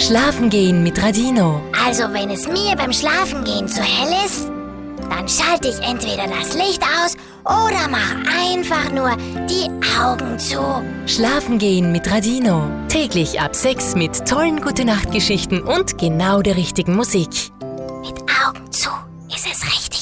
Schlafen gehen mit Radino. Also wenn es mir beim Schlafengehen zu hell ist, dann schalte ich entweder das Licht aus oder mach einfach nur die Augen zu. Schlafen gehen mit Radino. Täglich ab 6 mit tollen Gute-Nacht-Geschichten und genau der richtigen Musik. Mit Augen zu ist es richtig.